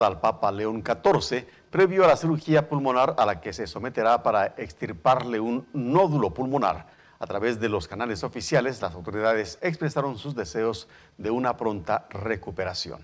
al Papa León XIV previo a la cirugía pulmonar a la que se someterá para extirparle un nódulo pulmonar. A través de los canales oficiales, las autoridades expresaron sus deseos de una pronta recuperación.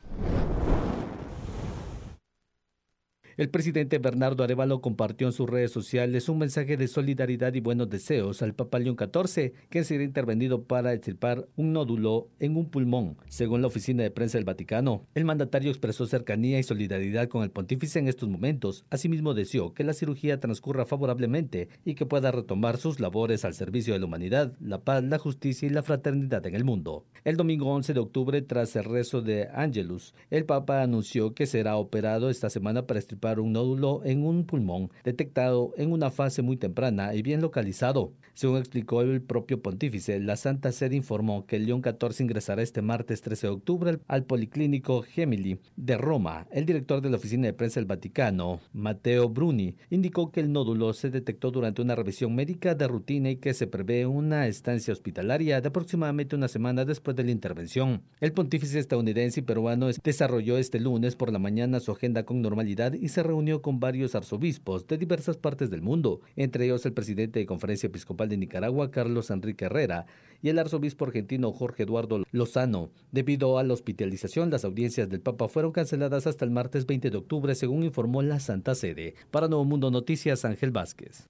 El presidente Bernardo Arévalo compartió en sus redes sociales un mensaje de solidaridad y buenos deseos al Papa León XIV, quien será intervenido para extirpar un nódulo en un pulmón, según la oficina de prensa del Vaticano. El mandatario expresó cercanía y solidaridad con el pontífice en estos momentos. Asimismo, deseó que la cirugía transcurra favorablemente y que pueda retomar sus labores al servicio de la humanidad, la paz, la justicia y la fraternidad en el mundo. El domingo 11 de octubre, tras el rezo de Angelus, el Papa anunció que será operado esta semana para extirpar un nódulo en un pulmón detectado en una fase muy temprana y bien localizado. Según explicó el propio pontífice, la Santa Sede informó que el León XIV ingresará este martes 13 de octubre al Policlínico Gemelli de Roma. El director de la oficina de prensa del Vaticano, Matteo Bruni, indicó que el nódulo se detectó durante una revisión médica de rutina y que se prevé una estancia hospitalaria de aproximadamente una semana después de la intervención. El pontífice estadounidense y peruano desarrolló este lunes por la mañana su agenda con normalidad y se reunió con varios arzobispos de diversas partes del mundo, entre ellos el presidente de Conferencia Episcopal de Nicaragua, Carlos Enrique Herrera, y el arzobispo argentino Jorge Eduardo Lozano. Debido a la hospitalización, las audiencias del Papa fueron canceladas hasta el martes 20 de octubre, según informó la Santa Sede. Para Nuevo Mundo Noticias, Ángel Vázquez.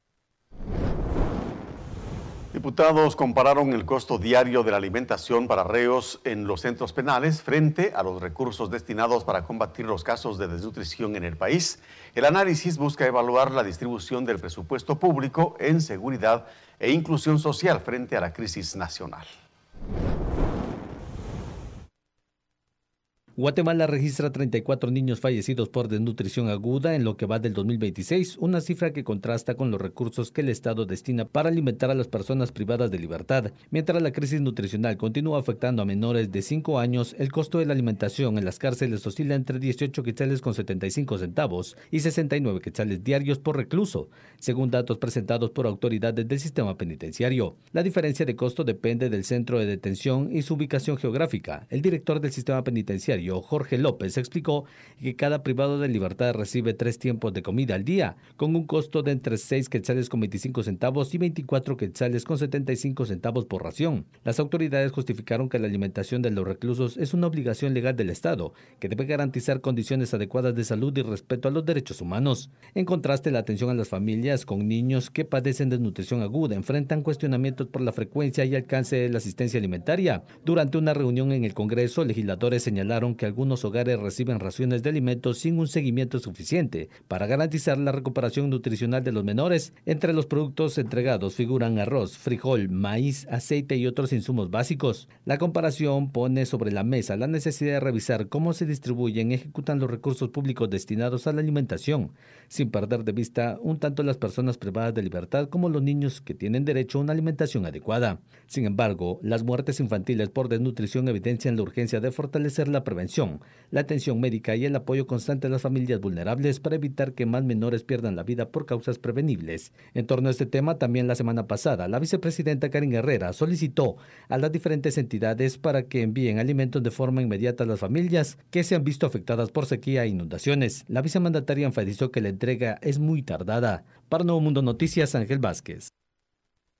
Diputados compararon el costo diario de la alimentación para reos en los centros penales frente a los recursos destinados para combatir los casos de desnutrición en el país. El análisis busca evaluar la distribución del presupuesto público en seguridad e inclusión social frente a la crisis nacional. Guatemala registra 34 niños fallecidos por desnutrición aguda en lo que va del 2026, una cifra que contrasta con los recursos que el Estado destina para alimentar a las personas privadas de libertad. Mientras la crisis nutricional continúa afectando a menores de 5 años, el costo de la alimentación en las cárceles oscila entre 18 quetzales con 75 centavos y 69 quetzales diarios por recluso, según datos presentados por autoridades del sistema penitenciario. La diferencia de costo depende del centro de detención y su ubicación geográfica. El director del sistema penitenciario, Jorge López, explicó que cada privado de libertad recibe 3 tiempos de comida al día, con un costo de entre 6 quetzales con 25 centavos y 24 quetzales con 75 centavos por ración. Las autoridades justificaron que la alimentación de los reclusos es una obligación legal del Estado, que debe garantizar condiciones adecuadas de salud y respeto a los derechos humanos. En contraste, la atención a las familias con niños que padecen desnutrición aguda enfrentan cuestionamientos por la frecuencia y alcance de la asistencia alimentaria. Durante una reunión en el Congreso, legisladores señalaron que algunos hogares reciben raciones de alimentos sin un seguimiento suficiente para garantizar la recuperación nutricional de los menores. Entre los productos entregados figuran arroz, frijol, maíz, aceite y otros insumos básicos. La comparación pone sobre la mesa la necesidad de revisar cómo se distribuyen y ejecutan los recursos públicos destinados a la alimentación, sin perder de vista un tanto las personas privadas de libertad como los niños que tienen derecho a una alimentación adecuada. Sin embargo, las muertes infantiles por desnutrición evidencian la urgencia de fortalecer la prevención, la atención médica y el apoyo constante a las familias vulnerables para evitar que más menores pierdan la vida por causas prevenibles. En torno a este tema, también la semana pasada, la vicepresidenta Karen Herrera solicitó a las diferentes entidades para que envíen alimentos de forma inmediata a las familias que se han visto afectadas por sequía e inundaciones. La vicemandataria enfatizó que la entrega es muy tardada. Para Nuevo Mundo Noticias, Ángel Vázquez.